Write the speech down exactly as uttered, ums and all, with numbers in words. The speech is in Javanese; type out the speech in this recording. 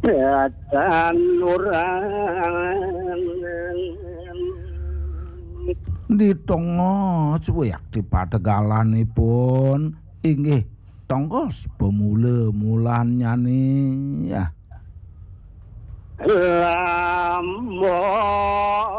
dan urang di tengah cuyak di pategalanipun inggih tongkos pemula mulan nyanyi ya lamun